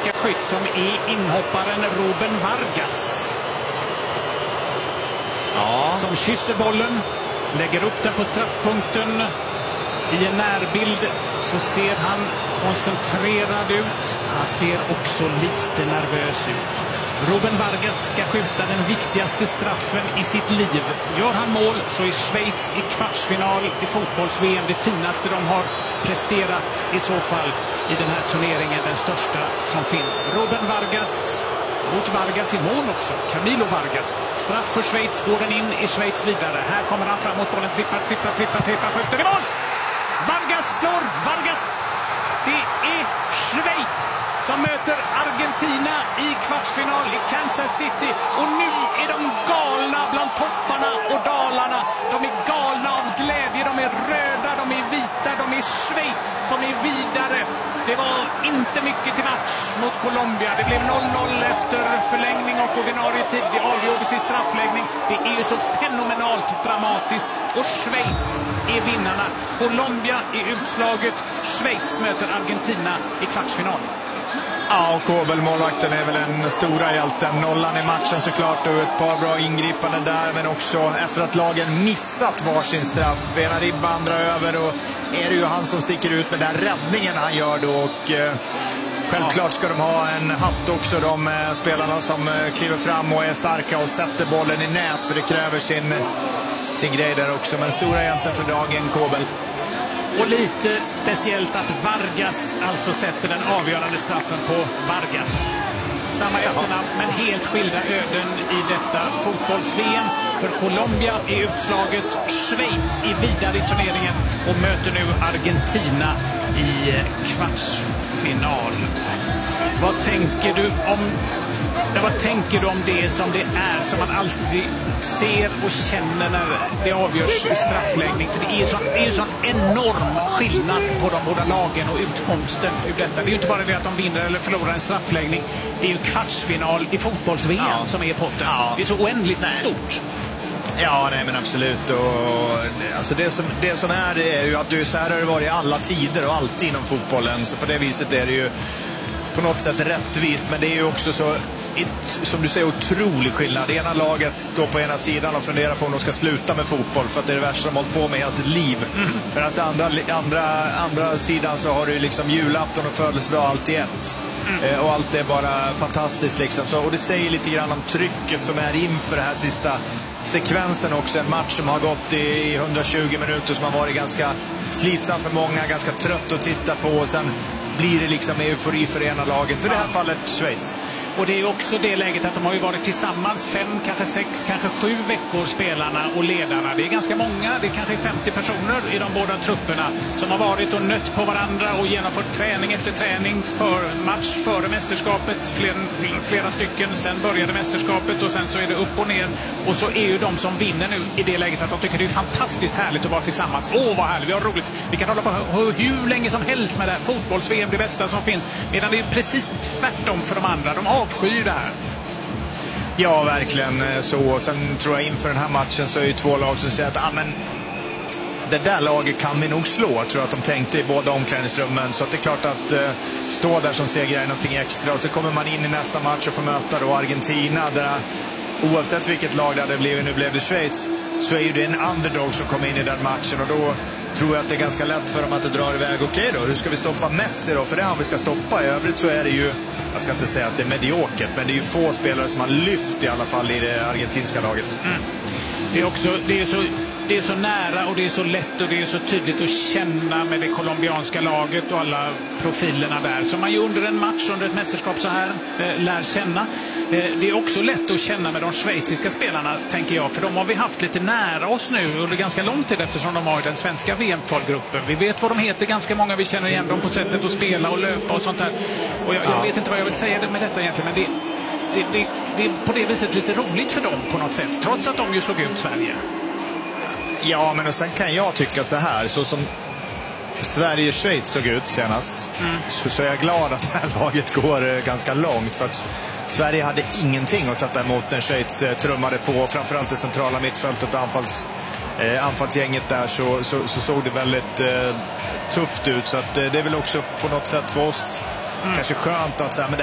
schweiziska skytt som är inhopparen Ruben Vargas. Ja. Som kysser bollen, lägger upp den på straffpunkten. I en närbild så ser han koncentrerad ut. Han ser också lite nervös ut. Ruben Vargas ska skjuta den viktigaste straffen i sitt liv. Gör han mål så är Schweiz i kvartsfinal i fotbolls-VM det finaste de har presterat i så fall i den här turneringen, den största som finns. Ruben Vargas mot Vargas i mål också. Camilo Vargas. Straff för Schweiz, går den in i Schweiz vidare. Här kommer han framåt bollen, trippar, skjuter i mål! Vargas slår, Vargas! Det är Schweiz som möter Argentina i kvartsfinal i Kansas City. Och nu är de galna bland topparna och dalarna. De är galna av glädje, de är röda, de är vita, de är Schweiz som är vidare. Det var inte mycket till match mot Colombia. Det blev 0-0 efter förlängning och ordinarie tid. Det avgjordes i straffläggning. Det är ju så fenomenalt dramatiskt. Och Schweiz är vinnarna. Colombia är utslaget. Schweiz möter Argentina i kvartsfinal. Ja, och Kobel-målvakten är väl den stora hjälten. Nollan i matchen såklart och ett par bra ingripanden där. Men också efter att lagen missat varsin straff. Ena ribba, andra över. Och är det ju han som sticker ut med den räddningen han gör då. Och självklart ska de ha en hatt också, de spelarna som kliver fram och är starka och sätter bollen i nät. För det kräver sin grej där också. Men stora hjälten för dagen, Kobel. Och lite speciellt att Vargas alltså sätter den avgörande straffen på Vargas. Samma efternamn men helt skilda öden i detta fotbolls-VM. För Colombia är utslaget. Schweiz är vidare i turneringen och möter nu Argentina i kvartsfinal. Vad tänker du om det som det är, som man alltid ser och känner när det avgörs i straffläggning? För det är ju sån enorm skillnad på de båda lagen och utkomsten ur detta. Det är ju inte bara det att de vinner eller förlorar en straffläggning. Det är ju kvartsfinal i fotbolls-VM som är potten. Ja. Det är så oändligt stort. Ja, nej men absolut. Och, alltså det som är ju att det så här har det varit i alla tider och alltid inom fotbollen. Så på det viset är det ju på något sätt rättvist, men det är ju också så, som du säger, otrolig skillnad. Det ena laget står på ena sidan och funderar på om de ska sluta med fotboll för att det är det värsta de har hållit på med hela sitt liv. Medan andra sidan så har du liksom julafton och födelsedag allt i ett. Och allt är bara fantastiskt liksom. Så, och det säger lite grann om trycket som är inför det här sista sekvensen också. En match som har gått i 120 minuter som har varit ganska slitsam för många, ganska trött att titta på, och sen blir det liksom eufori för ena laget. I det här fallet Schweiz. Och det är också det läget att de har ju varit tillsammans 5, kanske 6, kanske 7 veckor, spelarna och ledarna. Det är ganska många, det är kanske 50 personer i de båda trupperna som har varit och nött på varandra och genomfört träning efter träning för match före mästerskapet. Flera stycken, sen började mästerskapet och sen så är det upp och ner. Och så är ju de som vinner nu i det läget att de tycker det är fantastiskt härligt att vara tillsammans. Åh, vad härligt, vi har roligt. Vi kan hålla på hur länge som helst med det här fotbolls-VM, det bästa som finns. Medan det är precis tvärtom för de andra. De avskyr det här. Ja, verkligen så. Sen tror jag inför den här matchen så är ju två lag som säger att men det där laget kan vi nog slå. Jag tror att de tänkte i båda omklädningsrummen. Så att det är klart att stå där som segrare är någonting extra. Och så kommer man in i nästa match och får möta då Argentina, där oavsett vilket lag det hade blivit, nu blev det Schweiz, så är ju det en underdog som kommer in i den matchen. Och då tror jag att det är ganska lätt för dem att det drar iväg. Okej då, hur ska vi stoppa Messi då? För det är han vi ska stoppa. I övrigt så är det ju, jag ska inte säga att det är mediokert, men det är ju få spelare som har lyft i alla fall i det argentinska laget. Det är också, det är så nära och det är så lätt och det är så tydligt att känna med det colombianska laget och alla profilerna där som man ju under en match, under ett mästerskap så här lär känna. Det är också lätt att känna med de schweiziska spelarna, tänker jag, för de har vi haft lite nära oss nu under ganska lång tid eftersom de har den svenska VM-kvalgruppen. Vi vet vad de heter, ganska många, vi känner igen dem på sättet att spela och löpa och sånt där. Och jag vet inte vad jag vill säga med detta egentligen, men det är på det viset lite roligt för dem på något sätt, trots att de ju slog ut Sverige. Ja, men och sen kan jag tycka så här, så som Sverige-Schweiz såg ut senast, så är jag glad att det här laget går ganska långt, för att Sverige hade ingenting att sätta emot när Schweiz trummade på, framförallt det centrala mittfältet och anfallsgänget där, så såg det väldigt tufft ut. Så att det är väl också på något sätt för oss kanske skönt att säga, men det